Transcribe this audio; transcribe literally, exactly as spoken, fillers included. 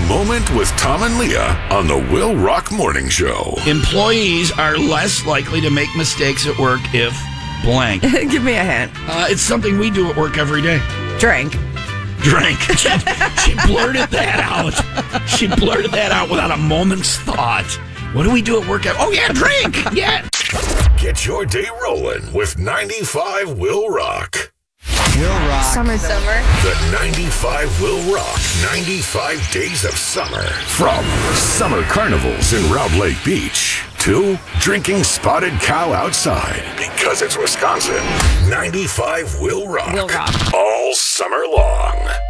Moment with Tom and Leah on the Will Rock Morning Show. Employees are less likely to make mistakes at work if blank. Give me a hint. Uh, it's something we do at work every day. Drink. Drink. She, she blurted that out. She blurted that out without a moment's thought. What do we do at work? Oh, yeah, drink. Yeah. Get your day rolling with ninety-five Will Rock. Will Rock. Summer, summer. The ninety-five Will Rock ninety-five Days of Summer. From summer carnivals in Round Lake Beach to drinking spotted cow outside because it's Wisconsin. ninety-five Will Rock. Will Rock. All summer long.